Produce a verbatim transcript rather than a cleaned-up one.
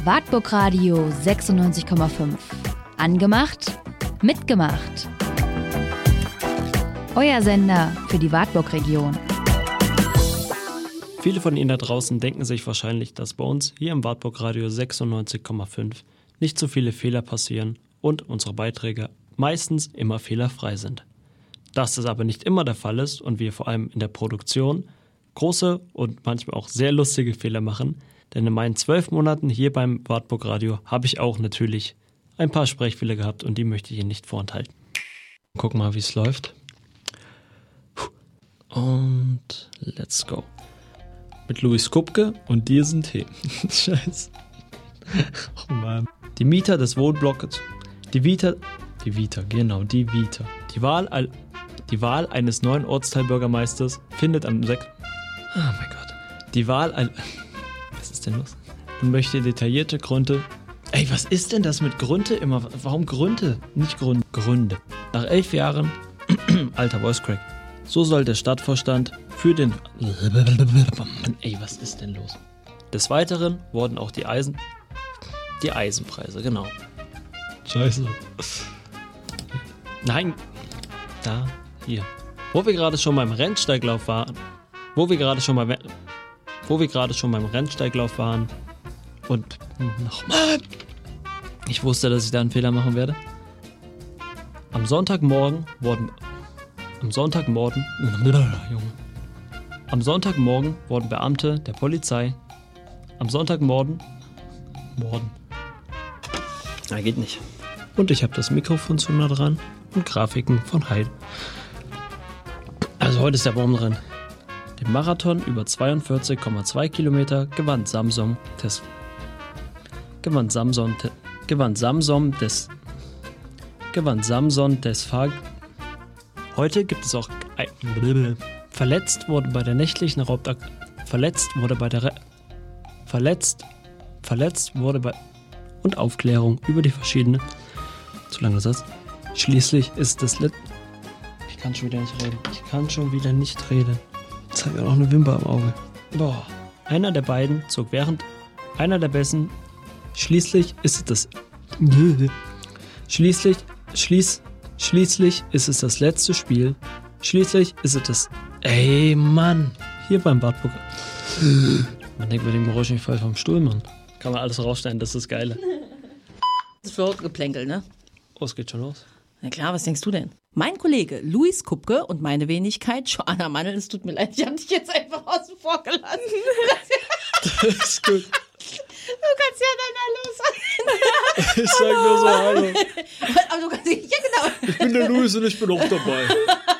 Wartburg Radio sechsundneunzig Komma fünf. Angemacht, mitgemacht. Euer Sender für die Wartburg-Region. Viele von Ihnen da draußen denken sich wahrscheinlich, dass bei uns hier im Wartburg Radio sechsundneunzig Komma fünf nicht so viele Fehler passieren und unsere Beiträge meistens immer fehlerfrei sind. Dass das aber nicht immer der Fall ist und wir vor allem in der Produktion große und manchmal auch sehr lustige Fehler machen, denn in meinen zwölf Monaten hier beim Wartburg Radio habe ich auch natürlich ein paar Sprechfehler gehabt und die möchte ich Ihnen nicht vorenthalten. Gucken mal, wie es läuft. Und let's go. Mit Louis Kupke und diesen Tee. Scheiße. Oh Mann. Die Mieter des Wohnblocks. Die Vita. Die Vita, genau, die Vita. Die Wahl, die Wahl eines neuen Ortsteilbürgermeisters findet am sechsten Oh mein Gott. Die Wahl ein. Was ist denn los? Und möchte detaillierte Gründe. Ey, was ist denn das mit Gründe immer? Warum Gründe? Nicht Gründe. Gründe. Nach elf Jahren. Alter Voice Crack. So soll der Stadtvorstand für den... Ey, was ist denn los? Des Weiteren wurden auch die Eisen... Die Eisenpreise, genau. Scheiße. Nein. Da, hier. Wo wir gerade schon beim Rennsteiglauf waren... Wo wir gerade schon mal... Wo wir gerade schon beim Rennsteiglauf waren... Und... Nochmal. Ich wusste, dass ich da einen Fehler machen werde. Am Sonntagmorgen wurden... Am Sonntagmorgen, Junge. Am Sonntagmorgen wurden Beamte der Polizei. Am Sonntagmorgen, Morden. Na, geht nicht. Und ich habe das Mikrofon zu nah dran und Grafiken von Heide. Also heute ist der Wurm drin. Den Marathon über zweiundvierzig Komma zwei Kilometer gewann Samsung des gewann Samsung te, gewann Samsung des gewann Samsung des Fahr Heute gibt es auch ein verletzt wurde bei der nächtlichen Raubakt verletzt wurde bei der Re verletzt verletzt wurde bei und Aufklärung über die verschiedenen zu langer Satz. Schließlich ist das Let Ich kann schon wieder nicht reden. Ich kann schon wieder nicht reden. Jetzt habe ich auch noch eine Wimper am Auge. Boah. Einer der beiden zog während einer der besten Schließlich ist es das Schließlich schließ Schließlich ist es das letzte Spiel. Schließlich ist es das... Ey, Mann. Hier beim Wartburg. Man denkt mit dem Geräusch nicht voll vom Stuhl, Mann. Kann man alles rausschneiden, das ist das Geile. Das ist für Geplänkel, ne? Oh, es geht schon los. Na klar, was denkst du denn? Mein Kollege Louis Kupke und meine Wenigkeit Joanna Mandl, es tut mir leid, ich habe dich jetzt einfach außen vor gelassen. Das ist gut. Du kannst ja dann Hallo sagen. Ich sag nur so Hallo. Aber du kannst ja, genau. Ich bin der Louis und ich bin auch dabei.